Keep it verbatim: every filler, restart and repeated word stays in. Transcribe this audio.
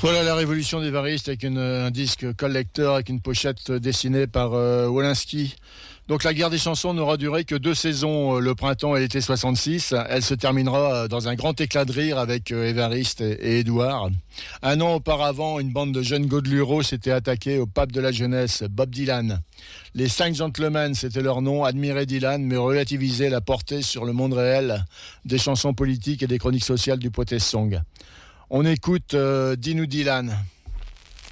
Voilà la révolution d'Évariste avec une, un disque collector avec une pochette dessinée par euh, Wolinski. Donc la guerre des chansons n'aura duré que deux saisons, le printemps et l'été soixante-six. Elle se terminera dans un grand éclat de rire avec Évariste et, et Édouard. Un an auparavant, une bande de jeunes godelureaux s'était attaquée au pape de la jeunesse, Bob Dylan. Les cinq gentlemen, c'était leur nom, admiraient Dylan, mais relativisaient la portée sur le monde réel des chansons politiques et des chroniques sociales du protest song. On écoute euh, Dis-nous Dylan.